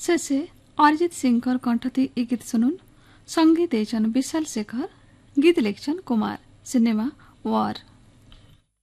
शेषे अरिजित सिंह कंठती ए गीत सुनुन। संगीत देचन विशाल शेखर, गीत लेखन कुमार। सिनेमा वार।